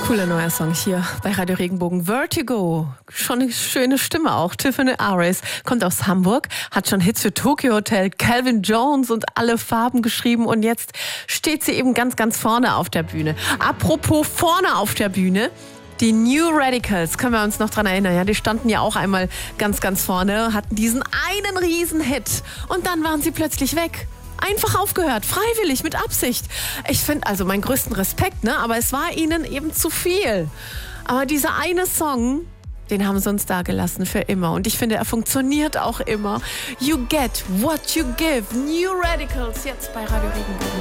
Cooler neuer Song hier bei Radio Regenbogen. Vertigo. Schon eine schöne Stimme auch. Tiffany Aris kommt aus Hamburg, hat schon Hits für Tokyo Hotel, Calvin Jones und Alle Farben geschrieben und jetzt steht sie eben ganz, ganz vorne auf der Bühne. Apropos vorne auf der Bühne. Die New Radicals, können wir uns noch dran erinnern, ja, die standen ja auch einmal ganz, ganz vorne, hatten diesen einen Riesen-Hit und dann waren sie plötzlich weg. Einfach aufgehört, freiwillig, mit Absicht. Ich finde also meinen größten Respekt, ne? Aber es war ihnen eben zu viel. Aber dieser eine Song, den haben sie uns da gelassen für immer. Und ich finde, er funktioniert auch immer. You get what you give. New Radicals, jetzt bei Radio Regenbogen.